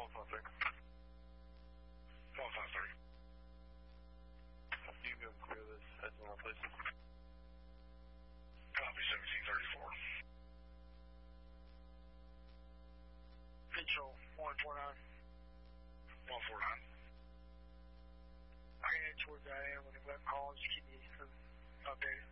153. 153. You can clear this head to please. Copy 1734. Control 149. 149. I can head towards that end when the web calls. Just keep me updated.